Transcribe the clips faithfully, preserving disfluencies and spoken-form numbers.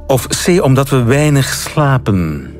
Of C, omdat we weinig slapen?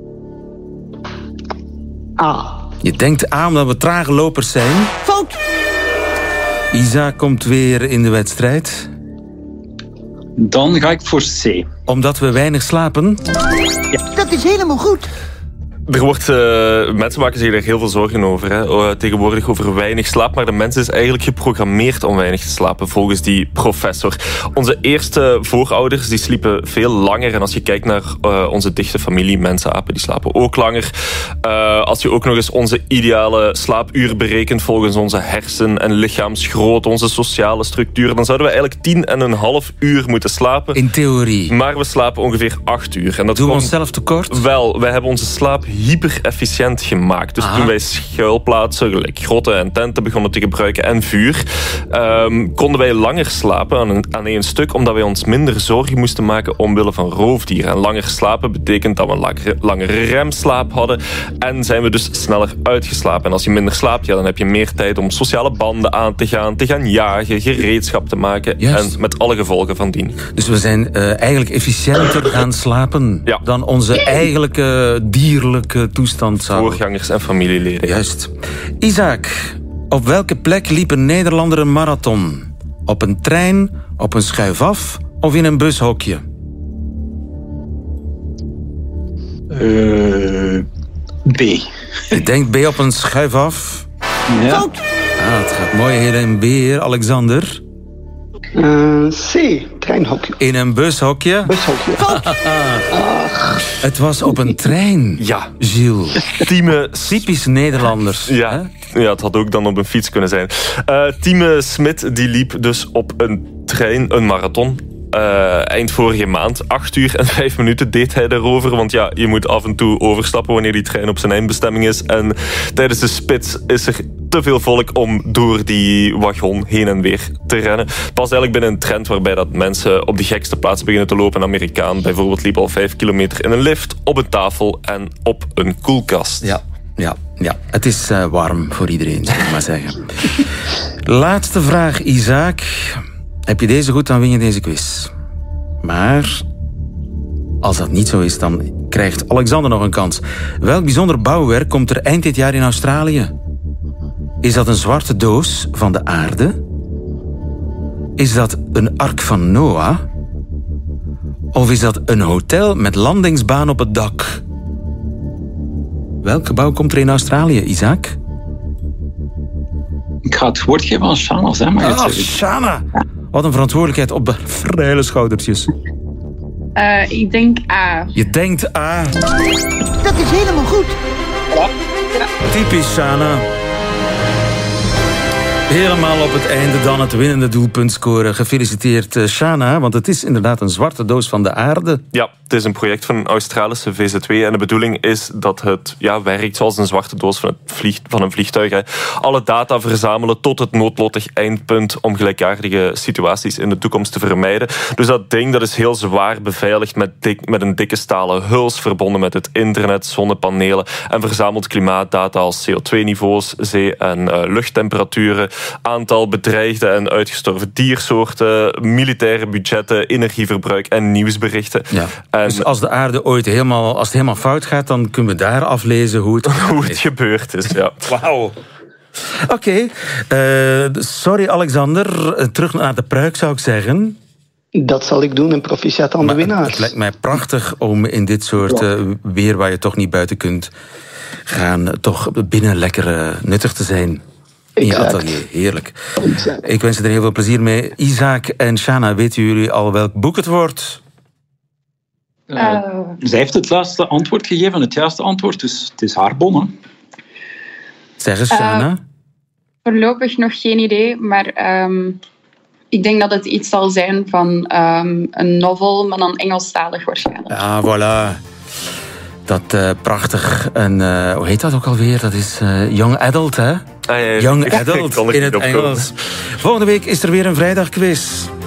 A. Je denkt A, omdat we trage lopers zijn. Fout. Isa komt weer in de wedstrijd. Dan ga ik voor C. Omdat we weinig slapen? Dat is helemaal goed. Er wordt, uh, mensen maken zich er heel veel zorgen over. Hè. Uh, tegenwoordig over weinig slaap. Maar de mens is eigenlijk geprogrammeerd om weinig te slapen, volgens die professor. Onze eerste voorouders die sliepen veel langer. En als je kijkt naar uh, onze dichte familie, mensapen, die slapen ook langer. Uh, als je ook nog eens onze ideale slaapuur berekent volgens onze hersen- en lichaamsgrootte, onze sociale structuur, dan zouden we eigenlijk tien en een half uur moeten slapen. In theorie. Maar we slapen ongeveer acht uur. En dat Doen we komt... onszelf tekort? Wel, wij hebben onze slaap hyper-efficiënt gemaakt. Dus Aha. toen wij schuilplaatsen, gelijk grotten en tenten begonnen te gebruiken en vuur, um, konden wij langer slapen aan, een, aan één stuk, omdat wij ons minder zorgen moesten maken omwille van roofdieren. En langer slapen betekent dat we een langere, langere remslaap hadden en zijn we dus sneller uitgeslapen. En als je minder slaapt, ja, dan heb je meer tijd om sociale banden aan te gaan, te gaan jagen, gereedschap te maken. Juist. En met alle gevolgen van dien. Dus we zijn uh, eigenlijk efficiënter gaan slapen Ja. dan onze eigenlijke dierlijke toestand zou. Voorgangers en familieleden. Juist. Isaac, op welke plek liep een Nederlander een marathon? Op een trein, op een schuifaf of in een bushokje? Uh, B. Je denkt B op een schuifaf? Ja. Fout. Ah, het gaat mooi heen en weer, Alexander. Uh, C. Treinhokje. In een bushokje? Bushokje. Fout. Het was op een trein. Ja. Gilles. Tieme Typisch Nederlanders. Ja, hè? ja, het had ook dan op een fiets kunnen zijn. Uh, Tieme Smit die liep dus op een trein, een marathon. Uh, eind vorige maand, acht uur en vijf minuten deed hij daarover. Want ja, je moet af en toe overstappen wanneer die trein op zijn eindbestemming is. En tijdens de spits is er te veel volk om door die wagon heen en weer te rennen. Het was eigenlijk binnen een trend waarbij dat mensen op de gekste plaatsen beginnen te lopen. Een Amerikaan bijvoorbeeld liep al vijf kilometer in een lift, op een tafel en op een koelkast. Ja, ja, ja. Het is uh, warm voor iedereen, zou ik maar zeggen. Laatste vraag, Isaac. Heb je deze goed, dan win je deze quiz. Maar als dat niet zo is, dan krijgt Alexander nog een kans. Welk bijzonder bouwwerk komt er eind dit jaar in Australië? Is dat een zwarte doos van de aarde? Is dat een ark van Noah? Of is dat een hotel met landingsbaan op het dak? Welk gebouw komt er in Australië, Isaac? Ik ga het woord geven aan Shana. Zeg maar. Ah, Shana! Wat een verantwoordelijkheid op de vrije schoudertjes. Uh, ik denk A. Je denkt A. Dat is helemaal goed. Typisch Shana. Helemaal op het einde dan het winnende doelpunt scoren. Gefeliciteerd Shana, want het is inderdaad een zwarte doos van de aarde. Ja, het is een project van een Australische V Z W en de bedoeling is dat het ja, werkt zoals een zwarte doos van, het vlieg, van een vliegtuig. Hè. Alle data verzamelen tot het noodlottig eindpunt om gelijkaardige situaties in de toekomst te vermijden. Dus dat ding dat is heel zwaar beveiligd met, dik, met een dikke stalen huls, verbonden met het internet, zonnepanelen en verzamelt klimaatdata als C O twee niveaus, zee- en uh, luchttemperaturen, aantal bedreigde en uitgestorven diersoorten, militaire budgetten, energieverbruik en nieuwsberichten. Ja. En dus als de aarde ooit helemaal, als het helemaal fout gaat, dan kunnen we daar aflezen hoe het, hoe het gebeurd is. Ja. Wauw. Oké. Okay. Uh, sorry Alexander. Terug naar de pruik zou ik zeggen. Dat zal ik doen en proficiat aan maar de winnaars. Het lijkt mij prachtig om in dit soort uh, weer waar je toch niet buiten kunt gaan, toch binnen lekker uh, nuttig te zijn. In je Exact. atelier. Heerlijk. Exact. Ik wens je er heel veel plezier mee. Isaac en Shana, weten jullie al welk boek het wordt? Uh, Uh. Zij heeft het laatste antwoord gegeven, het juiste antwoord, dus het is haar bon. Hè? Zeg eens, Shana. Uh, voorlopig nog geen idee, maar um, ik denk dat het iets zal zijn van um, een novel, maar dan Engelstalig waarschijnlijk. Ja, voilà. Dat uh, prachtig. En uh, hoe heet dat ook alweer? Dat is uh, Young Adult, hè? Ah, ja, ja. Young Adult in het Engels. Volgende week is er weer een vrijdagquiz.